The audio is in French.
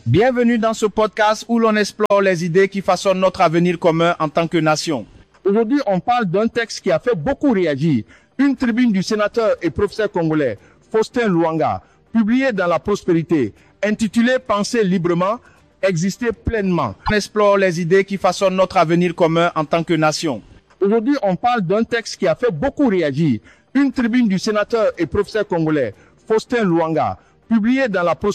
Bienvenue dans ce podcast où l'on explore les idées qui façonnent notre avenir commun en tant que nation. Aujourd'hui, on parle d'un texte qui a fait beaucoup réagir. Une tribune du sénateur et professeur congolais Faustin Luanga, publiée dans La Prospérité, intitulée « Penser librement, exister pleinement ». On explore les idées qui façonnent notre avenir commun en tant que nation. Aujourd'hui, on parle d'un texte qui a fait beaucoup réagir. Une tribune du sénateur et professeur congolais Faustin Luanga, publiée dans La Prospérité,